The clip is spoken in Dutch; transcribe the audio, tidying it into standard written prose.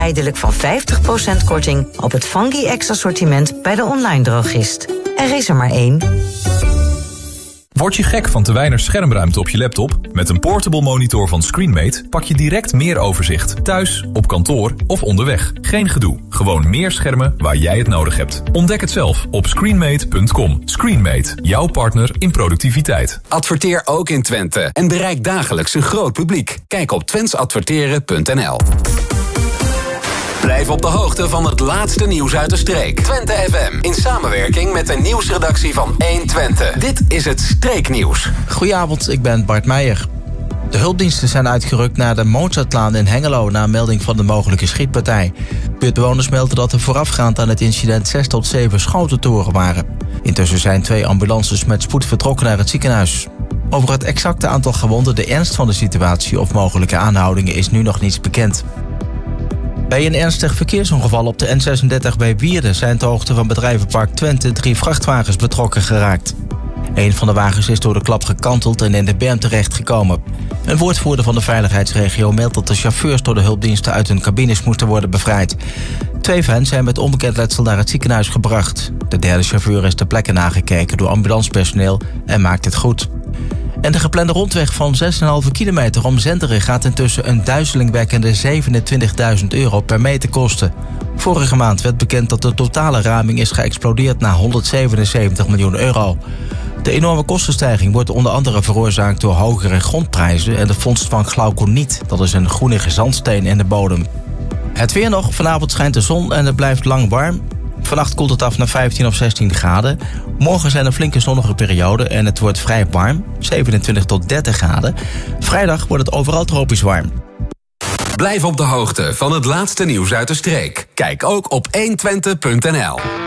Tijdelijk van 50% korting op het Fungi X assortiment bij de online drogist. Er is er maar één. Word je gek van te weinig schermruimte op je laptop? Met een portable monitor van Screenmate pak je direct meer overzicht. Thuis, op kantoor of onderweg. Geen gedoe. Gewoon meer schermen waar jij het nodig hebt. Ontdek het zelf op screenmate.com. Screenmate, jouw partner in productiviteit. Adverteer ook in Twente en bereik dagelijks een groot publiek. Kijk op twentesadverteren.nl. Blijf op de hoogte van het laatste nieuws uit de streek. Twente FM, in samenwerking met de nieuwsredactie van 120. Dit is het Streeknieuws. Goedenavond, ik ben Bart Meijer. De hulpdiensten zijn uitgerukt naar de Mozartlaan in Hengelo na melding van de mogelijke schietpartij. Buurtbewoners melden dat er voorafgaand aan het incident 6 tot 7 schoten te horen waren. Intussen zijn 2 ambulances met spoed vertrokken naar het ziekenhuis. Over het exacte aantal gewonden, de ernst van de situatie of mogelijke aanhoudingen is nu nog niets bekend. Bij een ernstig verkeersongeval op de N36 bij Wierden zijn ter hoogte van bedrijvenpark Twente 3 vrachtwagens betrokken geraakt. Een van de wagens is door de klap gekanteld en in de berm terechtgekomen. Een woordvoerder van de veiligheidsregio meldt dat de chauffeurs door de hulpdiensten uit hun cabines moesten worden bevrijd. 2 van hen zijn met onbekend letsel naar het ziekenhuis gebracht. De derde chauffeur is ter plekke nagekeken door ambulancepersoneel en maakt het goed. En de geplande rondweg van 6,5 kilometer om Zenteren gaat intussen een duizelingwekkende €27.000 per meter kosten. Vorige maand werd bekend dat de totale raming is geëxplodeerd naar €177 miljoen. De enorme kostenstijging wordt onder andere veroorzaakt door hogere grondprijzen en de vondst van glauconiet. Dat is een groenige zandsteen in de bodem. Het weer nog. Vanavond schijnt de zon en het blijft lang warm. Vannacht koelt het af naar 15 of 16 graden. Morgen zijn er flinke zonnige perioden en het wordt vrij warm, 27 tot 30 graden. Vrijdag wordt het overal tropisch warm. Blijf op de hoogte van het laatste nieuws uit de streek. Kijk ook op 120.nl.